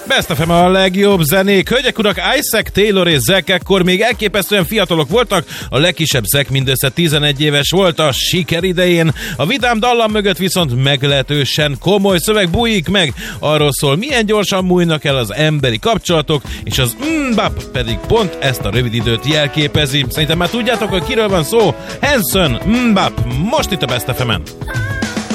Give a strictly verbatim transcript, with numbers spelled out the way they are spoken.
Best ef em a legjobb zenék. Hölgyek, urak, Isaac Taylor és Zac ekkor még elképesztően fiatalok voltak, a legkisebb Zac mindössze tizenegy éves volt a siker idején. A vidám dallam mögött viszont meglehetősen komoly szöveg bújik meg. Arról szól, milyen gyorsan múlnak el az emberi kapcsolatok, és az mbap pedig pont ezt a rövid időt jelképezi. Szerintem már tudjátok, hogy kiről van szó. Hanson, mbap, most itt a Best ef emen.